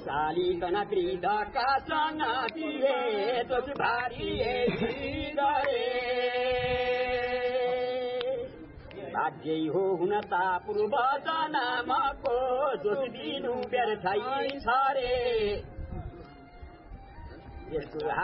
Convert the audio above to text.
शालिकन वृद्धका सङ्गतिले दोष भारी गरे भाग्यै हो हुन ता पूर्व जन्मको दोष दिनु व्यर्थै छ रे यसको